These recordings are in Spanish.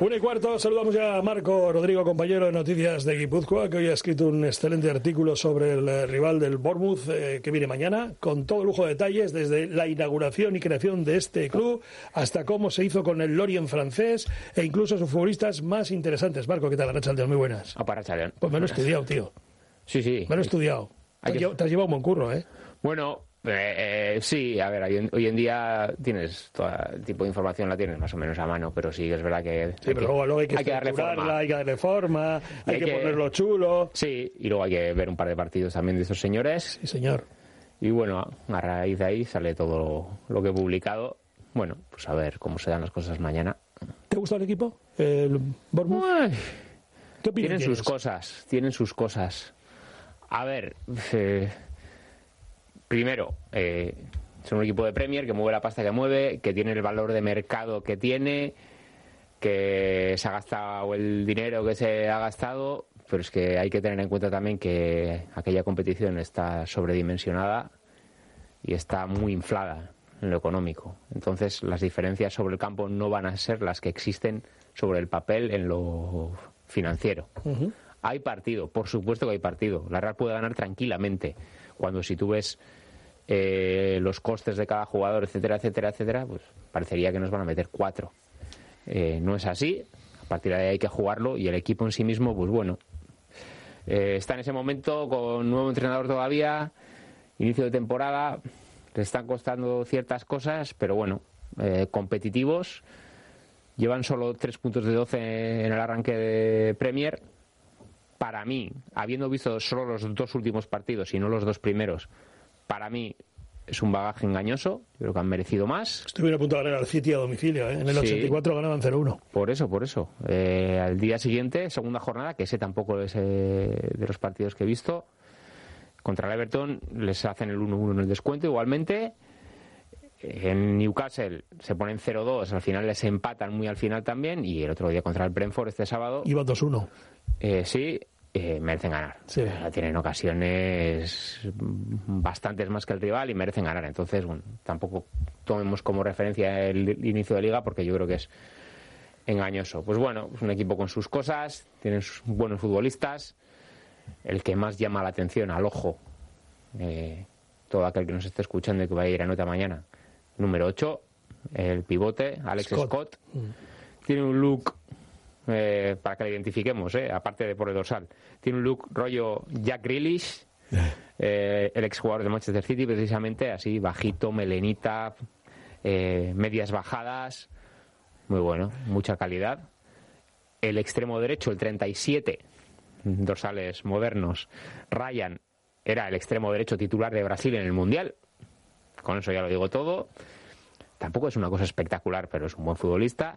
1:15, saludamos ya a Marco Rodrigo, compañero de Noticias de Guipúzcoa, que hoy ha escrito un excelente artículo sobre el rival del Bournemouth, que viene mañana, con todo lujo de detalles, desde la inauguración y creación de este club, hasta cómo se hizo con el Lorient francés, e incluso sus futbolistas más interesantes. Marco, ¿qué tal? Arrachaldeón, muy buenas. Arrachaldeón. Pues me lo he estudiado, tío. Sí. Me lo he estudiado. Te has llevado un buen curro, ¿eh? Bueno, sí, a ver, hoy en día tienes todo tipo de información, la tienes más o menos a mano, pero sí es verdad que... Sí, pero luego hay que estructurarla, hay que darle forma, hay que ponerlo chulo. Sí, y luego hay que ver un par de partidos también de estos señores. Sí, señor. Y bueno, a raíz de ahí sale todo lo que he publicado. Bueno, pues a ver cómo se dan las cosas mañana. ¿Te gusta el equipo? ¿El Bournemouth? ¿Qué opinas? Tienen sus cosas. A ver... Primero, son un equipo de Premier que mueve la pasta que mueve, que tiene el valor de mercado que tiene, que se ha gastado el dinero que se ha gastado, pero es que hay que tener en cuenta también que aquella competición está sobredimensionada y está muy inflada en lo económico. Entonces, las diferencias sobre el campo no van a ser las que existen sobre el papel en lo financiero. Uh-huh. Hay partido, por supuesto que hay partido. La Real puede ganar tranquilamente. Cuando si tú ves los costes de cada jugador, etcétera, pues parecería que nos van a meter 4. No es así. A partir de ahí hay que jugarlo y el equipo en sí mismo, pues bueno, está en ese momento con nuevo entrenador todavía, inicio de temporada, le están costando ciertas cosas, pero bueno, competitivos. Llevan solo 3 puntos de 12 en el arranque de Premier. Para mí, habiendo visto solo los 2 últimos partidos y no los 2 primeros, para mí es un bagaje engañoso. Yo creo que han merecido más. Estuvieron a punto de ganar al City a domicilio, ¿eh? En el 84 ganaban 0-1. Por eso. Al día siguiente, segunda jornada, que ese tampoco es de los partidos que he visto, contra el Everton les hacen el 1-1 en el descuento igualmente. En Newcastle se ponen 0-2, al final les empatan muy al final también, y el otro día contra el Brentford este sábado iba 2-1. Sí, merecen ganar. Sí. Tienen ocasiones bastantes más que el rival y merecen ganar. Entonces, bueno, tampoco tomemos como referencia el inicio de liga porque yo creo que es engañoso. Pues bueno, es un equipo con sus cosas, tienen sus buenos futbolistas. El que más llama la atención al ojo, todo aquel que nos esté escuchando y que vaya a ir a nota mañana, número 8, el pivote, Alex Scott. Tiene un look... para que lo identifiquemos, aparte de por el dorsal, tiene un look rollo Jack Grealish, el exjugador de Manchester City, precisamente así, bajito, melenita, medias bajadas, muy bueno, mucha calidad. El extremo derecho, el 37, dorsales modernos, Ryan, era el extremo derecho titular de Brasil en el Mundial. Con eso ya lo digo todo. Tampoco es una cosa espectacular, pero es un buen futbolista.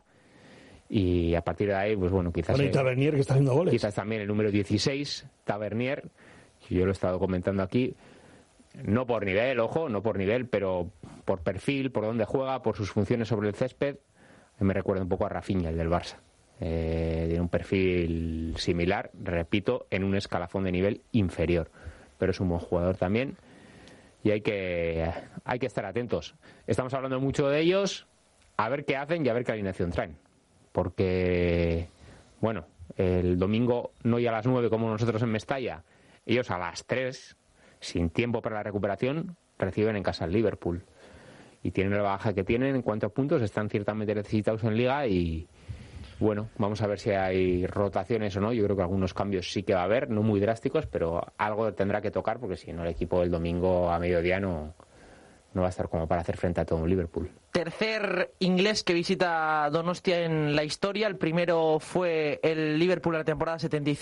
Y a partir de ahí, pues bueno, quizás... Bueno, y Tavernier, que está haciendo goles. Quizás también el número 16, Tavernier, que yo lo he estado comentando aquí, no por nivel, pero por perfil, por dónde juega, por sus funciones sobre el césped. Me recuerda un poco a Rafinha, el del Barça. Tiene un perfil similar, repito, en un escalafón de nivel inferior. Pero es un buen jugador también y hay que estar atentos. Estamos hablando mucho de ellos, a ver qué hacen y a ver qué alineación traen. Porque, bueno, el domingo no ya a las 9 como nosotros en Mestalla, ellos a las 3, sin tiempo para la recuperación, reciben en casa al Liverpool. Y tienen el bagaje que tienen en cuanto a puntos, están ciertamente necesitados en Liga y, bueno, vamos a ver si hay rotaciones o no. Yo creo que algunos cambios sí que va a haber, no muy drásticos, pero algo tendrá que tocar porque si no el equipo del domingo a mediodía no va a estar como para hacer frente a todo un Liverpool. Tercer inglés que visita Donostia en la historia. El primero fue el Liverpool en la temporada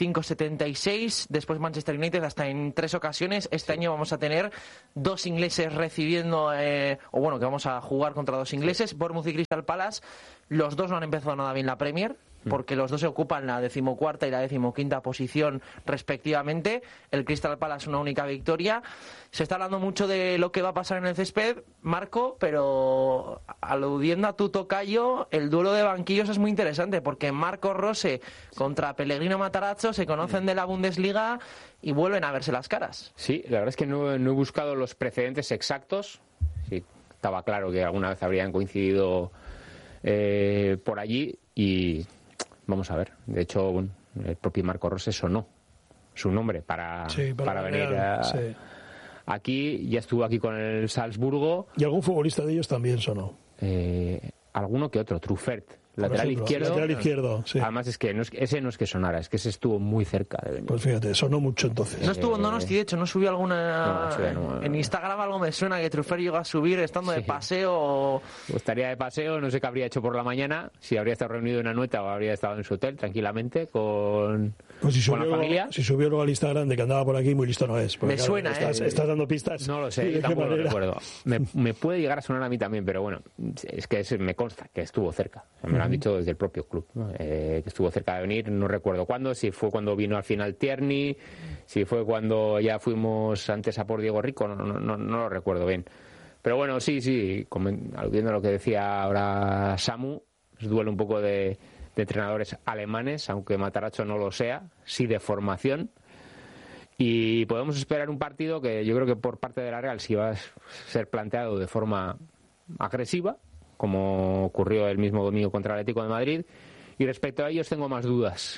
75-76, después Manchester United hasta en 3 ocasiones. Este año vamos a tener 2 ingleses recibiendo, que vamos a jugar contra 2 ingleses, Bournemouth y Crystal Palace. Los 2 no han empezado nada bien la Premier, porque los 2 se ocupan la 14ª y la 15ª posición respectivamente. El Crystal Palace una única victoria. Se está hablando mucho de lo que va a pasar en el césped, Marco, pero aludiendo a tu tocayo, el duelo de banquillos es muy interesante, porque Marco Rose contra Pellegrino Matarazzo se conocen de la Bundesliga y vuelven a verse las caras. Sí, la verdad es que no he buscado los precedentes exactos. Sí, estaba claro que alguna vez habrían coincidido por allí y vamos a ver. De hecho, bueno, el propio Marco Rose sonó su nombre para venir aquí. Ya estuvo aquí con el Salzburgo. Y algún futbolista de ellos también sonó. Alguno que otro, Truffert, lateral izquierdo, sí. Además es que ese no es que sonara, es que ese estuvo muy cerca de venir. Pues fíjate, sonó mucho entonces. No estuvo en Donosti, de hecho, no subió alguna... No. En Instagram algo me suena que Truffert llegó a subir estando de paseo. Pues estaría de paseo, no sé qué habría hecho por la mañana, si habría estado reunido en Anoeta o habría estado en su hotel tranquilamente con la familia. Si subió luego al Instagram de que andaba por aquí, muy listo no es. Me suena, estás dando pistas. No lo sé, tampoco lo recuerdo. Me puede llegar a sonar a mí también, pero bueno, es que me consta que estuvo cerca. O sea, me lo han dicho desde el propio club, ¿no? Que estuvo cerca de venir, no recuerdo cuándo, si fue cuando vino al final Tierney, si fue cuando ya fuimos antes a por Diego Rico, no lo recuerdo bien. Pero bueno, sí, aludiendo a lo que decía ahora Samu, es duelo un poco de entrenadores alemanes, aunque Matarazzo no lo sea, sí de formación. Y podemos esperar un partido que yo creo que por parte de la Real sí va a ser planteado de forma agresiva, como ocurrió el mismo domingo contra el Atlético de Madrid. Y respecto a ellos tengo más dudas.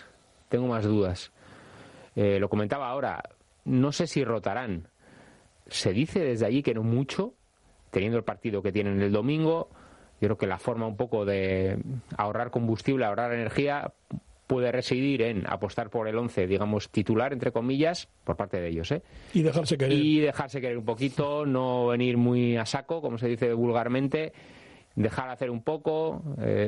Lo comentaba ahora, no sé si rotarán. Se dice desde allí que no mucho, teniendo el partido que tienen el domingo. Yo creo que la forma un poco de ahorrar combustible, ahorrar energía, puede residir en apostar por el 11, digamos, titular, entre comillas, por parte de ellos, ¿eh? Y dejarse querer. Un poquito, no venir muy a saco, como se dice vulgarmente, dejar hacer un poco,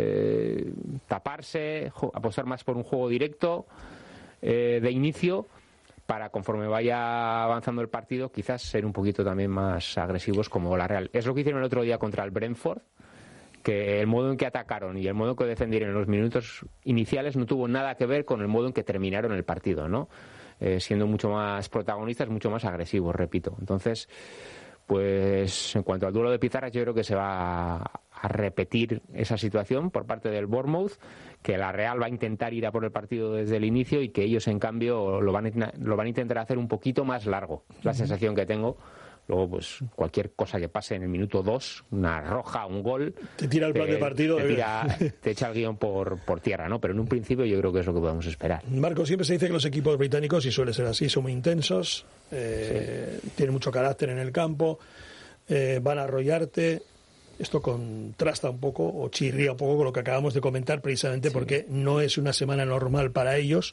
taparse, apostar más por un juego directo de inicio, para conforme vaya avanzando el partido, quizás ser un poquito también más agresivos como la Real. Es lo que hicieron el otro día contra el Brentford, que el modo en que atacaron y el modo en que defendieron en los minutos iniciales no tuvo nada que ver con el modo en que terminaron el partido, ¿no? Siendo mucho más protagonistas, mucho más agresivos, repito. Entonces, pues en cuanto al duelo de pizarras, yo creo que se va a repetir esa situación por parte del Bournemouth, que la Real va a intentar ir a por el partido desde el inicio y que ellos, en cambio, lo van a intentar hacer un poquito más largo. Es la sensación que tengo. Luego, pues cualquier cosa que pase en el minuto 2, una roja, un gol, te tira el plan de partido, te echa el guión por tierra, ¿no? Pero en un principio yo creo que es lo que podemos esperar. Marco, siempre se dice que los equipos británicos, y suele ser así, son muy intensos, tienen mucho carácter en el campo, van a arrollarte. Esto contrasta un poco o chirría un poco con lo que acabamos de comentar, precisamente porque no es una semana normal para ellos.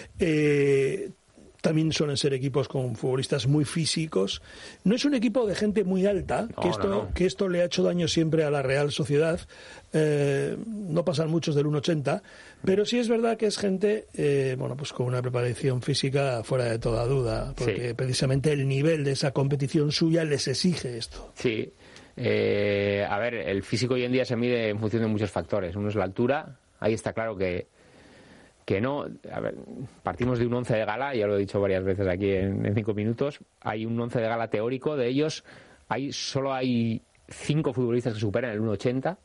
También suelen ser equipos con futbolistas muy físicos. No es un equipo de gente muy alta, que esto le ha hecho daño siempre a la Real Sociedad. No pasan muchos del 1,80, pero sí es verdad que es gente pues con una preparación física fuera de toda duda, porque precisamente el nivel de esa competición suya les exige esto. Sí. A ver, el físico hoy en día se mide en función de muchos factores. Uno es la altura. Ahí está claro que no, a ver, partimos de un 11 de gala, ya lo he dicho varias veces aquí en 5 minutos. Hay un 11 de gala teórico, de ellos solo hay 5 futbolistas que superan el 1,80,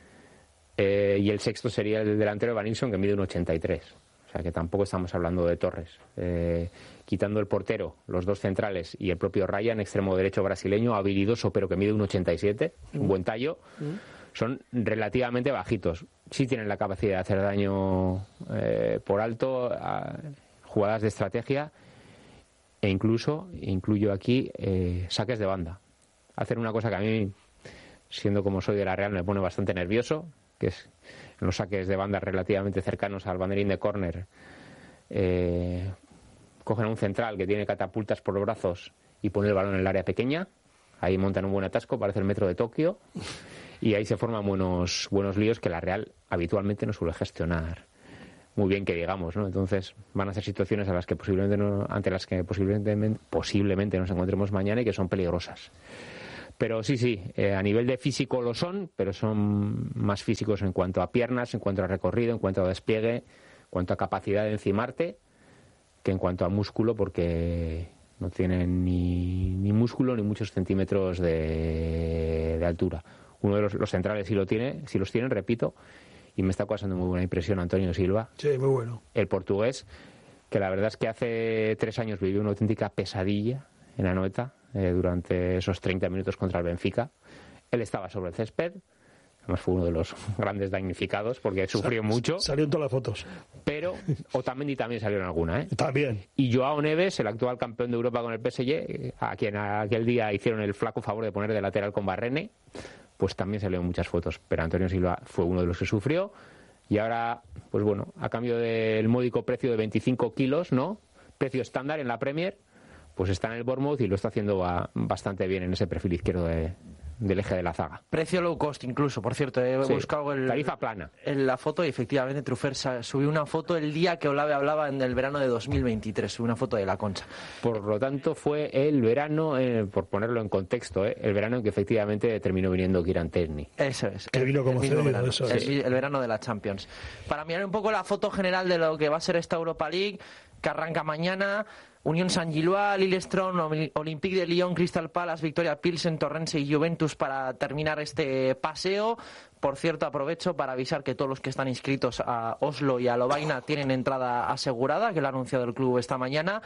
y el sexto sería el delantero Van Nilsson, que mide 1,83. O sea que tampoco estamos hablando de torres. Quitando el portero, los 2 centrales y el propio Ryan, extremo derecho brasileño, habilidoso pero que mide 1,87, un buen tallo, son relativamente bajitos. Sí tienen la capacidad de hacer daño por alto, jugadas de estrategia, e incluyo aquí saques de banda. Hacen una cosa que a mí, siendo como soy de la Real, me pone bastante nervioso, que es en los saques de banda relativamente cercanos al banderín de córner, cogen a un central que tiene catapultas por los brazos y pone el balón en el área pequeña. Ahí montan un buen atasco, parece el metro de Tokio, y ahí se forman buenos líos que la Real habitualmente no suele gestionar muy bien, que digamos, ¿no? Entonces van a ser situaciones ante las que posiblemente nos encontremos mañana y que son peligrosas. Pero sí, a nivel de físico lo son, pero son más físicos en cuanto a piernas, en cuanto a recorrido, en cuanto a despliegue, en cuanto a capacidad de encimarte, que en cuanto a músculo, porque no tienen ni músculo ni muchos centímetros de altura. Uno de los centrales sí los tienen, repito, y me está causando muy buena impresión Antonio Silva. Sí, muy bueno. El portugués, que la verdad es que hace 3 años vivió una auténtica pesadilla en Anoeta durante esos 30 minutos contra el Benfica. Él estaba sobre el césped, Además fue uno de los grandes damnificados porque sufrió mucho. Salió en todas las fotos. Pero Otamendi también salió en alguna, ¿eh? También. Y Joao Neves, el actual campeón de Europa con el PSG, a quien aquel día hicieron el flaco favor de poner de lateral con Barrene, pues también salió en muchas fotos. Pero Antonio Silva fue uno de los que sufrió. Y ahora, pues bueno, a cambio del módico precio de 25 kilos, ¿no? Precio estándar en la Premier, pues está en el Bournemouth y lo está haciendo bastante bien en ese perfil izquierdo del eje de la zaga. Precio low cost incluso, por cierto, he buscado tarifa plana. En la foto y efectivamente Truffert subió una foto el día que Olave hablaba en el verano de 2023, subió una foto de la Concha. Por lo tanto fue el verano, por ponerlo en contexto, el verano en que efectivamente terminó viniendo Kieran Tierney. Eso es. Que vino como cedido, verano, eso es. El verano de la Champions. Para mirar un poco la foto general de lo que va a ser esta Europa League, que arranca mañana. Unión Saint-Gilloise, Lillestrøm, Olympique de Lyon, Crystal Palace, Victoria Pilsen, Torrense y Juventus para terminar este paseo. Por cierto, aprovecho para avisar que todos los que están inscritos a Oslo y a Lovaina tienen entrada asegurada, que lo ha anunciado el club esta mañana.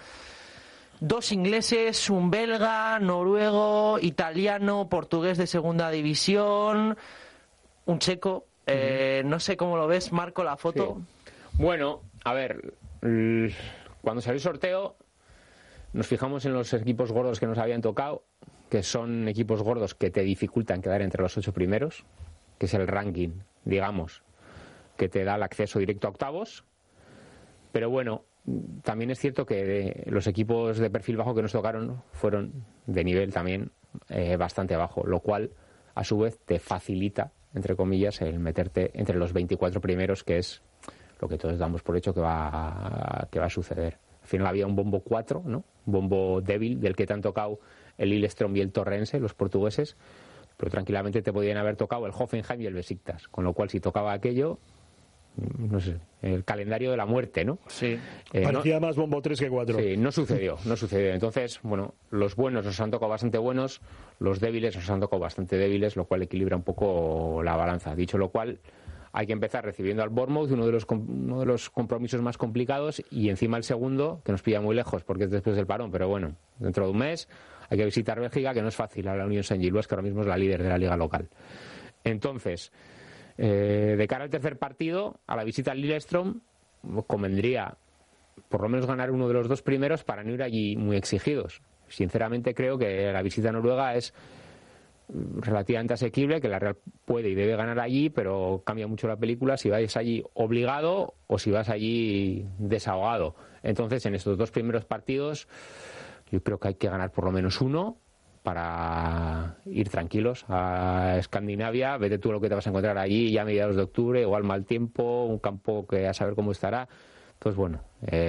2 ingleses, un belga, noruego, italiano, portugués de segunda división, un checo. No sé cómo lo ves, Marco, la foto. Sí. Bueno, a ver, cuando salió el sorteo nos fijamos en los equipos gordos que nos habían tocado, que son equipos gordos que te dificultan quedar entre los 8 primeros, que es el ranking, digamos, que te da el acceso directo a octavos. Pero bueno, también es cierto que los equipos de perfil bajo que nos tocaron fueron de nivel también bastante bajo, lo cual a su vez te facilita, entre comillas, el meterte entre los 24 primeros, que es lo que todos damos por hecho que va a suceder. Al final había un bombo 4, ¿no? Un bombo débil del que te han tocado el Lillestrøm y el Torrense, los portugueses, pero tranquilamente te podían haber tocado el Hoffenheim y el Besiktas, con lo cual si tocaba aquello, no sé, el calendario de la muerte, ¿no? Sí. Parecía más bombo 3 que 4. Sí, no sucedió. Entonces, bueno, los buenos nos han tocado bastante buenos, los débiles nos han tocado bastante débiles, lo cual equilibra un poco la balanza. Dicho lo cual, hay que empezar recibiendo al Bournemouth, uno de los compromisos más complicados, y encima el segundo, que nos pilla muy lejos porque es después del parón, pero bueno, dentro de un mes hay que visitar Bélgica, que no es fácil, a la Unión Saint-Gilloise, que ahora mismo es la líder de la liga local. Entonces, de cara al tercer partido, a la visita al Lillestrøm, convendría por lo menos ganar uno de los 2 primeros para no ir allí muy exigidos. Sinceramente creo que la visita a Noruega es relativamente asequible, que la Real puede y debe ganar allí, pero cambia mucho la película si vais allí obligado o si vas allí desahogado. Entonces, en estos 2 primeros partidos, yo creo que hay que ganar por lo menos uno para ir tranquilos a Escandinavia. Vete tú lo que te vas a encontrar allí ya a mediados de octubre, igual mal tiempo, un campo que a saber cómo estará. Entonces, bueno,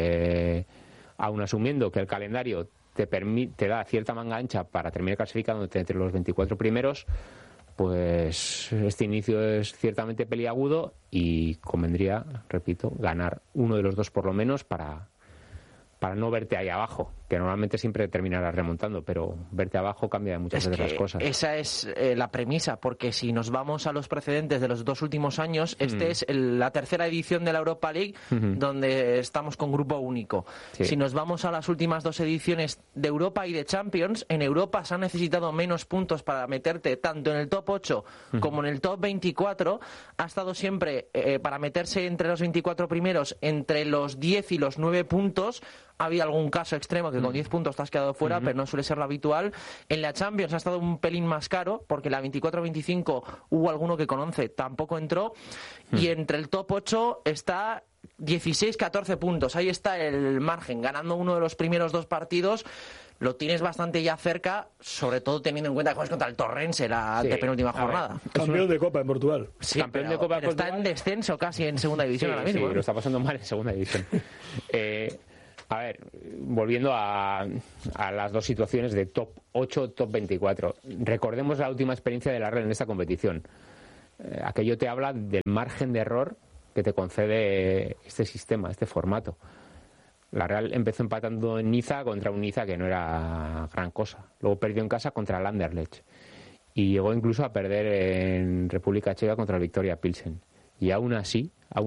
aún asumiendo que el calendario te da cierta manga ancha para terminar clasificándote entre los 24 primeros, pues este inicio es ciertamente peliagudo y convendría, repito, ganar uno de los 2 por lo menos para no verte ahí abajo, que normalmente siempre terminarás remontando, pero verte abajo cambia muchas veces las cosas. Esa es la premisa, porque si nos vamos a los precedentes de los 2 últimos años, este es la tercera edición de la Europa League donde estamos con grupo único. Sí. Si nos vamos a las últimas 2 ediciones de Europa y de Champions, en Europa se han necesitado menos puntos para meterte tanto en el top 8 como en el top 24. Ha estado siempre para meterse entre los 24 primeros entre los 10 y los 9 puntos. Había algún caso extremo que con 10 puntos te has quedado fuera, pero no suele ser lo habitual. En la Champions ha estado un pelín más caro, porque la 24-25 hubo alguno que con 11 tampoco entró, y entre el top 8 está 16-14 puntos. Ahí está el margen. Ganando uno de los primeros 2 partidos, lo tienes bastante ya cerca, sobre todo teniendo en cuenta que juegas contra el Torrense la penúltima jornada. Campeón de Copa en Portugal. Sí, campeón de Copa en Portugal. Está en descenso casi en segunda división ahora mismo. Sí, lo está pasando mal en segunda división. A ver, volviendo a las 2 situaciones de top 8, top 24. Recordemos la última experiencia de la Real en esta competición. Aquello te habla del margen de error que te concede este sistema, este formato. La Real empezó empatando en Niza contra un Niza que no era gran cosa. Luego perdió en casa contra el Anderlecht. Y llegó incluso a perder en República Checa contra el Victoria Pilsen. Y aún así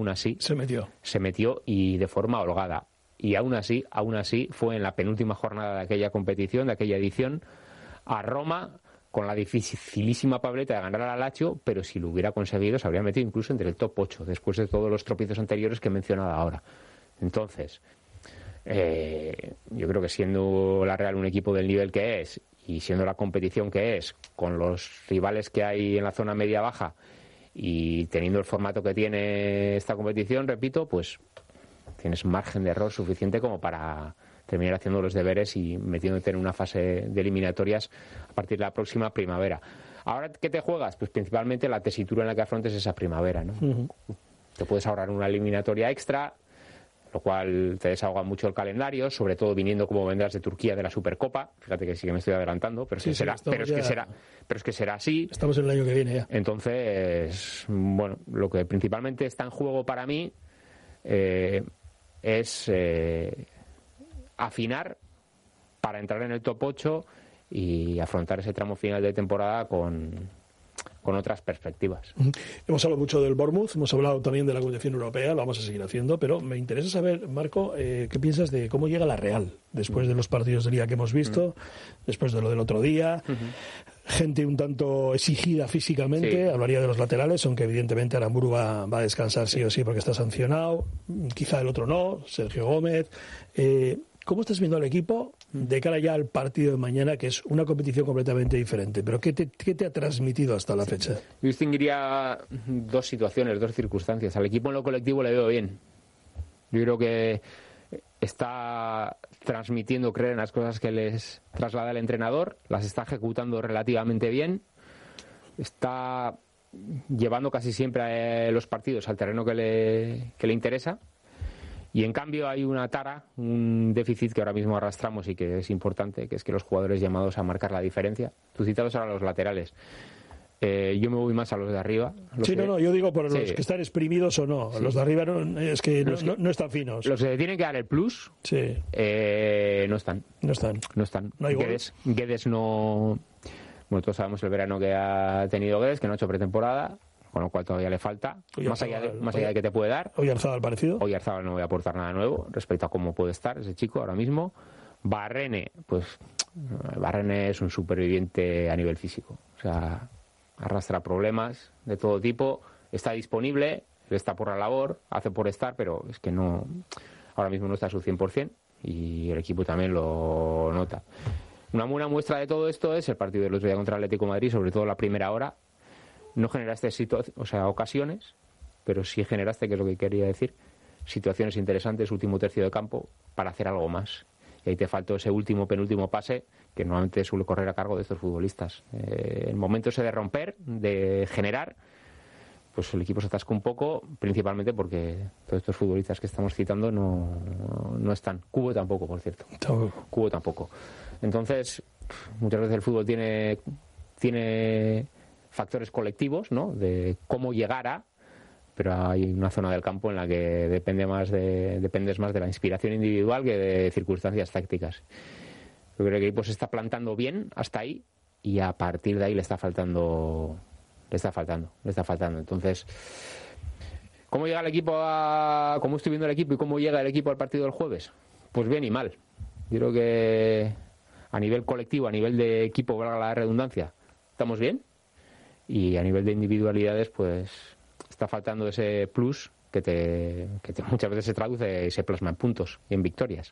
se metió y de forma holgada. Y aún así fue en la penúltima jornada de aquella competición, de aquella edición, a Roma con la dificilísima papeleta de ganar al Lazio, pero si lo hubiera conseguido se habría metido incluso entre el top 8, después de todos los tropiezos anteriores que he mencionado ahora. Entonces, yo creo que siendo la Real un equipo del nivel que es, y siendo la competición que es, con los rivales que hay en la zona media-baja, y teniendo el formato que tiene esta competición, repito, pues tienes margen de error suficiente como para terminar haciendo los deberes y metiéndote en una fase de eliminatorias a partir de la próxima primavera. Ahora, ¿qué te juegas? Pues principalmente la tesitura en la que afrontes esa primavera, ¿no? Uh-huh. Te puedes ahorrar una eliminatoria extra, lo cual te desahoga mucho el calendario, sobre todo viniendo como vendrás de Turquía de la Supercopa. Fíjate que sí que me estoy adelantando, pero, es que será así. Estamos en el año que viene ya. Entonces, bueno, lo que principalmente está en juego para mí es afinar para entrar en el top 8 y afrontar ese tramo final de temporada con otras perspectivas. Hemos hablado mucho del Bournemouth, hemos hablado también de la competición europea, lo vamos a seguir haciendo, pero me interesa saber, Marco, ¿qué piensas de cómo llega la Real después de los partidos del día que hemos visto, después de lo del otro día? Gente un tanto exigida físicamente, hablaría de los laterales, aunque evidentemente Aramburu va a descansar sí o sí porque está sancionado, quizá el otro no, Sergio Gómez. ¿Cómo estás viendo al equipo de cara ya al partido de mañana, que es una competición completamente diferente? ¿Pero qué te ha transmitido hasta la fecha? Yo distinguiría dos situaciones, dos circunstancias. Al equipo en lo colectivo le veo bien. Yo creo que está transmitiendo creer en las cosas que les traslada el entrenador, las está ejecutando relativamente bien, está llevando casi siempre los partidos al terreno que le interesa. Y en cambio hay una tara, un déficit que ahora mismo arrastramos y que es importante, que es que los jugadores llamados a marcar la diferencia. Tú citabas ahora los laterales. Yo me voy más a los de arriba. Yo digo por los que están exprimidos o no. Sí. Los de arriba no están finos. Los que tienen que dar el plus no están. No están. No hay Guedes no... Bueno, todos sabemos el verano que ha tenido Guedes, que no ha hecho pretemporada, con lo cual todavía le falta, más allá de que te puede dar. Oyarzábal parecido. Oyarzábal no voy a aportar nada nuevo respecto a cómo puede estar ese chico ahora mismo. Barrene es un superviviente a nivel físico. O sea, arrastra problemas de todo tipo, está disponible, está por la labor, hace por estar, pero es que no, ahora mismo no está a su 100% y el equipo también lo nota. Una buena muestra de todo esto es el partido del otro día contra el Atlético de Madrid, sobre todo la primera hora. No generaste ocasiones, pero sí generaste, que es lo que quería decir, situaciones interesantes, último tercio de campo, para hacer algo más. Y ahí te faltó ese penúltimo pase, que normalmente suele correr a cargo de estos futbolistas. El momento ese de romper, de generar, pues el equipo se atasca un poco, principalmente porque todos estos futbolistas que estamos citando no están. Cubo tampoco, por cierto. Cubo tampoco. Entonces, muchas veces el fútbol tiene factores colectivos, ¿no? De cómo llegar a, pero hay una zona del campo en la que dependes más de la inspiración individual que de circunstancias tácticas. Yo creo que el equipo se está plantando bien hasta ahí y a partir de ahí le está faltando. Entonces, ¿cómo llega el equipo cómo estoy viendo el equipo y cómo llega el equipo al partido del jueves? Pues bien y mal. Yo creo que a nivel colectivo, a nivel de equipo, valga la redundancia, estamos bien. Y a nivel de individualidades, pues está faltando ese plus que muchas veces se traduce y se plasma en puntos y en victorias.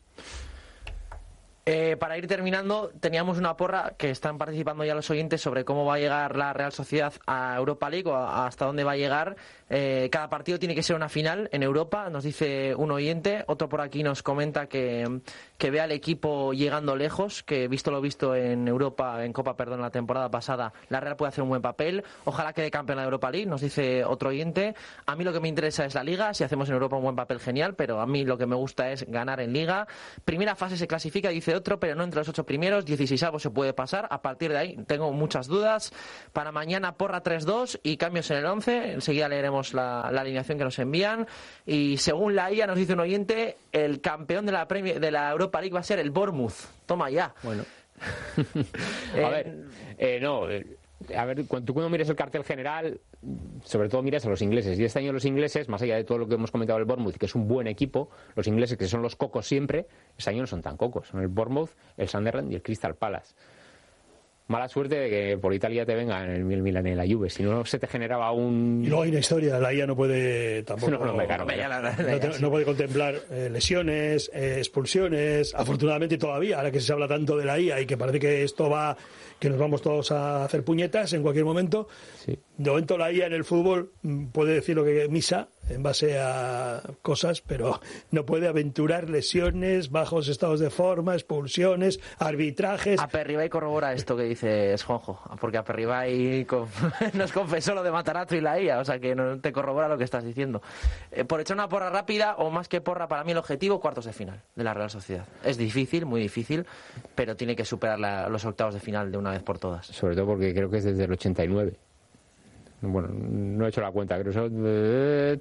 Para ir terminando, teníamos una porra que están participando ya los oyentes sobre cómo va a llegar la Real Sociedad a Europa League o hasta dónde va a llegar. Cada partido tiene que ser una final en Europa, nos dice un oyente. Otro por aquí nos comenta que ve al equipo llegando lejos, que visto lo visto en Copa, la temporada pasada, la Real puede hacer un buen papel. Ojalá quede campeona de Europa League, nos dice otro oyente. A mí lo que me interesa es la Liga, si hacemos en Europa un buen papel, genial, pero a mí lo que me gusta es ganar en Liga. Primera fase se clasifica, dice otro, pero no entre los 8 primeros, 16avos se puede pasar. A partir de ahí tengo muchas dudas. Para mañana porra 3-2 y cambios en el 11. Enseguida leeremos la alineación que nos envían. Y según la IA nos dice un oyente, el campeón de la Europa League va a ser el Bournemouth. Toma ya. Bueno. A ver, cuando mires el cartel general, sobre todo miras a los ingleses. Y este año los ingleses, más allá de todo lo que hemos comentado del Bournemouth, que es un buen equipo, los ingleses, que son los cocos siempre, este año no son tan cocos. Son el Bournemouth, el Sunderland y el Crystal Palace. Mala suerte de que por Italia te venga el Milan y la Juve, si no se te generaba un... Y luego hay una historia, la IA no puede tampoco... No puede contemplar lesiones, expulsiones, afortunadamente todavía, ahora que se habla tanto de la IA y que parece que esto va, que nos vamos todos a hacer puñetas en cualquier momento, sí. De momento la IA en el fútbol puede decir lo que misa en base a cosas, pero no puede aventurar lesiones, bajos estados de forma, expulsiones, arbitrajes. Aperribay corrobora esto que dice Juanjo, porque Aperribay nos confesó lo de Matarazzo y la IA, o sea que no te corrobora lo que estás diciendo. Por echar una porra rápida, o más que porra, para mí el objetivo, cuartos de final de la Real Sociedad. Es difícil, muy difícil, pero tiene que superar los octavos de final de una vez por todas. Sobre todo porque creo que es desde el 89. Bueno, no he hecho la cuenta, creo que son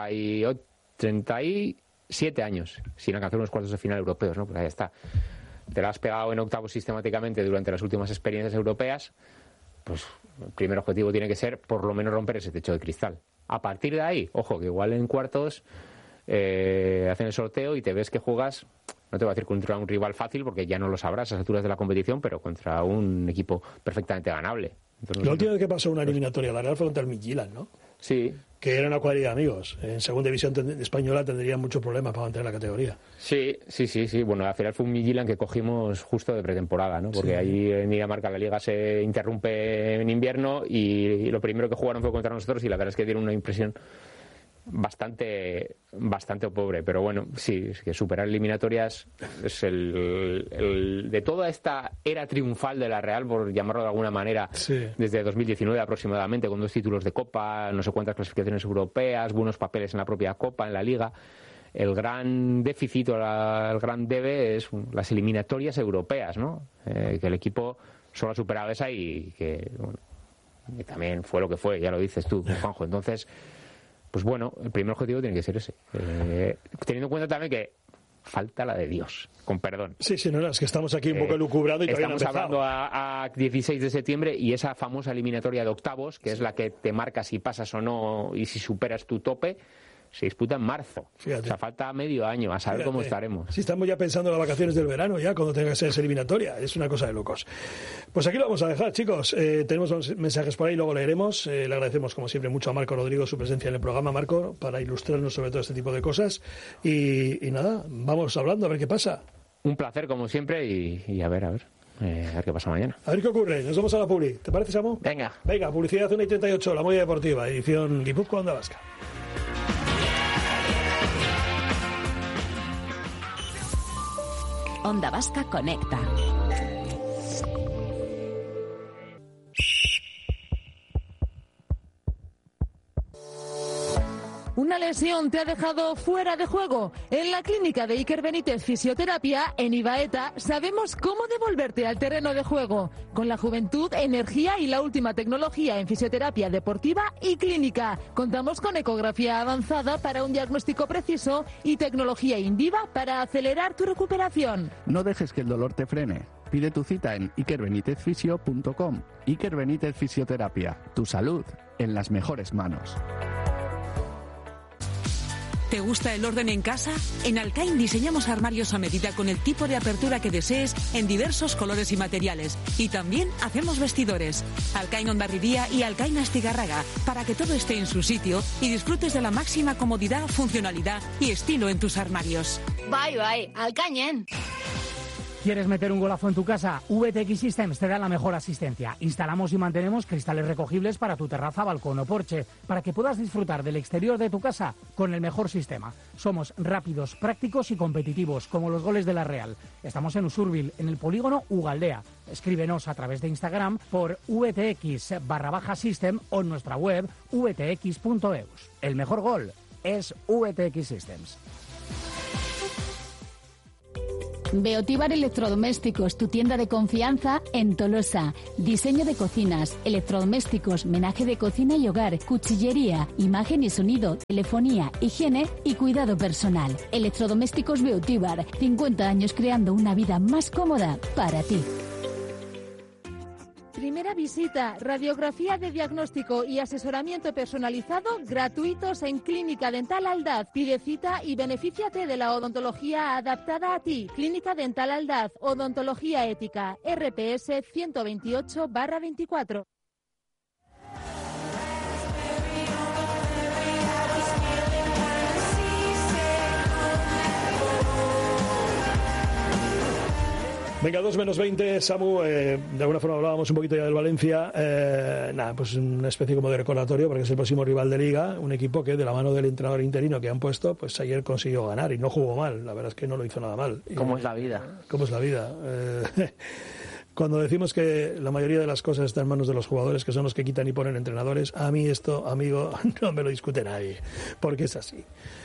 37 años sin alcanzar unos cuartos de final europeos, ¿no? Pues ahí está. Te la has pegado en octavos sistemáticamente durante las últimas experiencias europeas, pues el primer objetivo tiene que ser por lo menos romper ese techo de cristal. A partir de ahí, ojo, que igual en cuartos hacen el sorteo y te ves que juegas, no te voy a decir contra un rival fácil porque ya no lo sabrás a esas alturas de la competición, pero contra un equipo perfectamente ganable. Entonces, la última vez que pasó una eliminatoria la Real fue contra el Midtjylland, ¿no? Sí. Que era una cuadrilla de amigos. En segunda división española tendrían muchos problemas para mantener la categoría. Sí. Bueno, al final fue un Midtjylland que cogimos justo de pretemporada, ¿no? Porque ahí en Dinamarca la liga se interrumpe en invierno y lo primero que jugaron fue contra nosotros y la verdad es que dieron una impresión bastante pobre, pero bueno, sí, es que superar eliminatorias es el de toda esta era triunfal de la Real, por llamarlo de alguna manera, desde 2019 aproximadamente, con 2 títulos de Copa, no sé cuántas clasificaciones europeas, buenos papeles en la propia Copa, en la Liga. El gran déficit o el gran debe es las eliminatorias europeas, ¿no? Que el equipo solo ha superado esa y que, bueno, y también fue lo que fue, ya lo dices tú, Juanjo. Entonces, pues bueno, el primer objetivo tiene que ser ese. Teniendo en cuenta también que falta la de Dios, con perdón. Sí, no, es que estamos aquí un poco elucubrando y todavía no estamos hablando a 16 de septiembre y esa famosa eliminatoria de octavos, que es la que te marca si pasas o no y si superas tu tope, se disputa en marzo. Fíjate. O sea, falta medio año a saber cómo estaremos. Sí, estamos ya pensando en las vacaciones del verano, ya cuando tenga que ser esa eliminatoria. Es una cosa de locos. Pues aquí lo vamos a dejar, chicos. Tenemos unos mensajes por ahí, luego leeremos. Le agradecemos, como siempre, mucho a Marco Rodrigo su presencia en el programa, Marco, para ilustrarnos sobre todo este tipo de cosas. Y nada, vamos hablando a ver qué pasa. Un placer, como siempre, y a ver qué pasa mañana. A ver qué ocurre. Nos vamos a la publi. ¿Te parece, Samu? Venga, publicidad 1:38, la Movida Deportiva, edición Guipúzcoa, Onda Vasca. Onda Vasca Conecta. ¿Una lesión te ha dejado fuera de juego? En la clínica de Iker Benítez Fisioterapia, en Ibaeta, sabemos cómo devolverte al terreno de juego. Con la juventud, energía y la última tecnología en fisioterapia deportiva y clínica. Contamos con ecografía avanzada para un diagnóstico preciso y tecnología Inviva para acelerar tu recuperación. No dejes que el dolor te frene. Pide tu cita en ikerbenitezfisio.com. Iker Benítez Fisioterapia. Tu salud en las mejores manos. ¿Te gusta el orden en casa? En Alcain diseñamos armarios a medida con el tipo de apertura que desees en diversos colores y materiales. Y también hacemos vestidores. Alcain Hondarribía y Alcain Astigarraga, para que todo esté en su sitio y disfrutes de la máxima comodidad, funcionalidad y estilo en tus armarios. Bye, Alcañen. ¿Quieres meter un golazo en tu casa? VTX Systems te da la mejor asistencia. Instalamos y mantenemos cristales recogibles para tu terraza, balcón o porche, para que puedas disfrutar del exterior de tu casa con el mejor sistema. Somos rápidos, prácticos y competitivos, como los goles de la Real. Estamos en Usurbil, en el polígono Ugaldea. Escríbenos a través de Instagram por VTX_System o en nuestra web vtx.eus. El mejor gol es VTX Systems. Beotíbar Electrodomésticos, tu tienda de confianza en Tolosa. Diseño de cocinas, electrodomésticos, menaje de cocina y hogar, cuchillería, imagen y sonido, telefonía, higiene y cuidado personal. Electrodomésticos Beotíbar, 50 años creando una vida más cómoda para ti. primera visita, radiografía de diagnóstico y asesoramiento personalizado gratuitos en Clínica Dental Aldaz. Pide cita y benefíciate de la odontología adaptada a ti. Clínica Dental Aldaz, odontología ética, RPS 128/24. Venga, 2:20, Samu, de alguna forma hablábamos un poquito ya del Valencia, pues una especie como de recordatorio, porque es el próximo rival de Liga, un equipo que de la mano del entrenador interino que han puesto, pues ayer consiguió ganar y no jugó mal, la verdad es que no lo hizo nada mal. ¿Cómo es la vida? ¿Cómo es la vida? Cuando decimos que la mayoría de las cosas están en manos de los jugadores, que son los que quitan y ponen entrenadores, a mí esto, amigo, no me lo discute nadie, porque es así.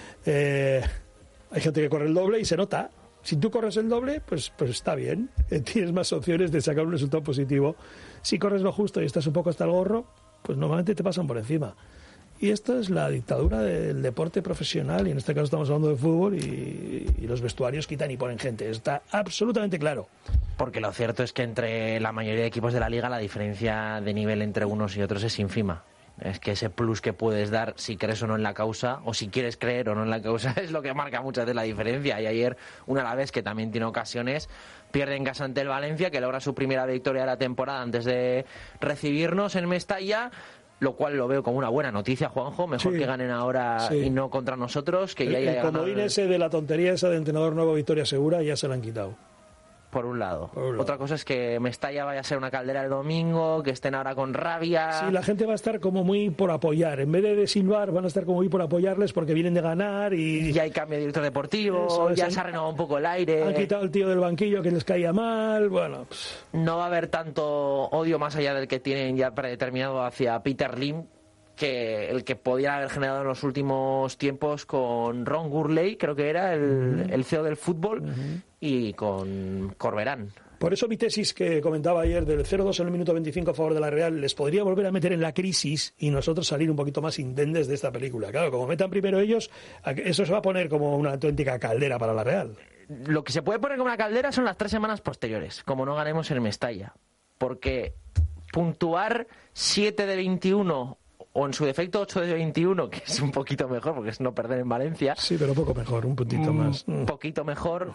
Hay gente que corre el doble y se nota. Si tú corres el doble, pues está bien. Tienes más opciones de sacar un resultado positivo. Si corres lo justo y estás un poco hasta el gorro, pues normalmente te pasan por encima. Y esto es la dictadura del deporte profesional, y en este caso estamos hablando de fútbol, y los vestuarios quitan y ponen gente. Está absolutamente claro. Porque lo cierto es que entre la mayoría de equipos de la Liga la diferencia de nivel entre unos y otros es ínfima. Es que ese plus que puedes dar, si crees o no en la causa, o si quieres creer o no en la causa, es lo que marca muchas veces la diferencia. Y ayer, un Alavés que también tiene ocasiones, pierde en casa ante el Valencia, que logra su primera victoria de la temporada antes de recibirnos en Mestalla, lo cual lo veo como una buena noticia, Juanjo. Mejor que ganen ahora y no contra nosotros, que ya haya ganado. El comodín ese de la tontería esa de entrenador nuevo, victoria segura, ya se la han quitado. Por un lado. Otra cosa es que Mestalla vaya a ser una caldera el domingo, que estén ahora con rabia. Sí, la gente va a estar como muy por apoyar. En vez de silbar, van a estar como muy por apoyarles porque vienen de ganar y... Ya hay cambio de director deportivo, ya se ha renovado un poco el aire. Han quitado el tío del banquillo que les caía mal, bueno... No va a haber tanto odio más allá del que tienen ya predeterminado hacia Peter Lim, que el que podían haber generado en los últimos tiempos con Ron Gurley, creo que era el CEO del fútbol, y con Corberán. Por eso mi tesis que comentaba ayer del 0-2 en el minuto 25 a favor de la Real les podría volver a meter en la crisis y nosotros salir un poquito más indemnes de esta película. Claro, como metan primero ellos, eso se va a poner como una auténtica caldera para la Real. Lo que se puede poner como una caldera son las 3 semanas posteriores, como no ganemos en Mestalla. Porque puntuar 7 de 21... o en su defecto 8 de 21, que es un poquito mejor porque es no perder en Valencia. Sí, pero poco mejor, un puntito más. Un poquito mejor,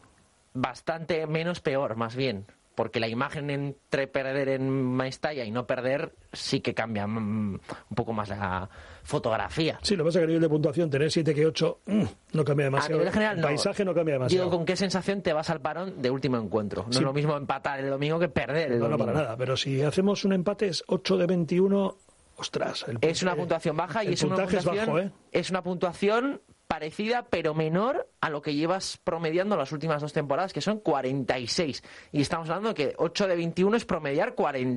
bastante menos peor, más bien. Porque la imagen entre perder en Mestalla y no perder sí que cambia un poco más la fotografía. Sí, lo que pasa es que a nivel de puntuación tener 7 que 8 no cambia demasiado. A nivel general, el paisaje no cambia demasiado. Digo, ¿con qué sensación te vas al parón de último encuentro? No es lo mismo empatar el domingo que perder el domingo. No, para nada. Pero si hacemos un empate es 8 de 21... Ostras, es una puntuación baja y es una puntuación, es bajo, es una puntuación parecida pero menor a lo que llevas promediando las últimas 2 temporadas, que son 46. Y estamos hablando de que 8 de 21 es promediar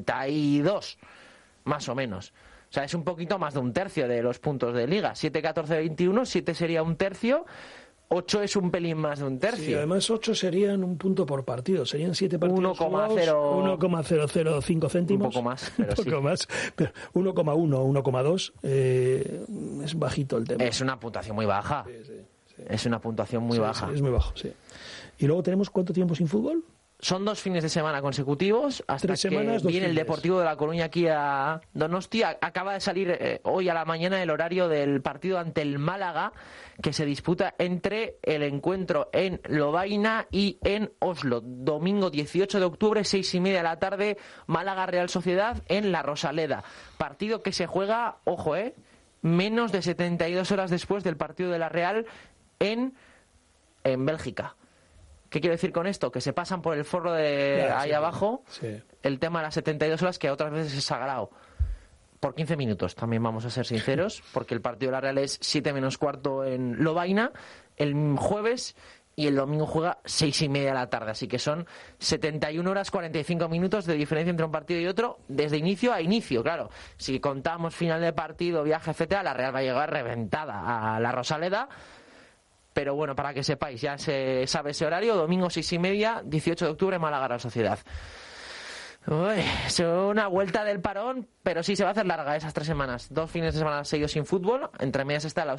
42, más o menos. O sea, es un poquito más de un tercio de los puntos de liga. 7, 14, 21, 7 sería un tercio. 8 es un pelín más de un tercio. Sí, además 8 serían un punto por partido. Serían 7 partidos 1,005 céntimos. Un poco más, pero un poco más. Pero 1,1 o 1,2 es bajito el tema. Es una puntuación muy baja. Sí. Es una puntuación muy baja. Sí, es muy bajo, sí. Y luego tenemos ¿cuánto tiempo sin fútbol? Son 2 fines de semana consecutivos hasta 3 semanas, que viene el Deportivo de La Coruña aquí a Donostia. Acaba de salir hoy a la mañana el horario del partido ante el Málaga, que se disputa entre el encuentro en Lovaina y en Oslo. Domingo 18 de octubre, 6:30 de la tarde, Málaga Real Sociedad en La Rosaleda. Partido que se juega, ojo, menos de 72 horas después del partido de la Real en Bélgica. ¿Qué quiero decir con esto? Que se pasan por el forro de ahí abajo el tema de las 72 horas, que otras veces es sagrado. Por 15 minutos, también vamos a ser sinceros, porque el partido de la Real es 7 menos cuarto en Lovaina el jueves y el domingo juega 6:30 de la tarde. Así que son 71 horas 45 minutos de diferencia entre un partido y otro desde inicio a inicio. Claro, si contamos final de partido, viaje, etcétera, la Real va a llegar reventada a La Rosaleda. Pero bueno, para que sepáis, ya se sabe ese horario, domingo 6:30, 18 de octubre, Málaga Real Sociedad. Es una vuelta del parón, pero sí se va a hacer larga esas 3 semanas. 2 fines de semana seguidos sin fútbol, entre medias está la